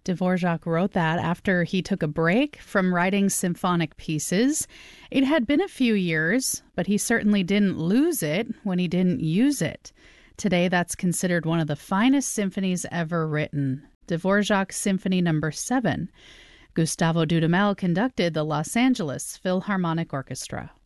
Dvorak wrote that after he took a break from writing symphonic pieces. It had been a few years, but he certainly didn't lose it when he didn't use it. Today, that's considered one of the finest symphonies ever written, Dvorak Symphony No. 7. Gustavo Dudamel conducted the Los Angeles Philharmonic Orchestra.